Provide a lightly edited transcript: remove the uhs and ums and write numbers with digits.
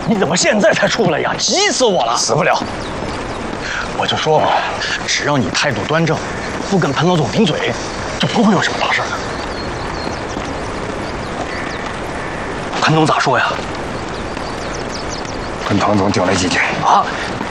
你怎么现在才出来呀？急死我了！ 死不了。 我就说嘛，只要你态度端正，不跟彭老总顶嘴，就不会有什么大事的。彭总咋说呀？ 跟唐总讲了几句啊？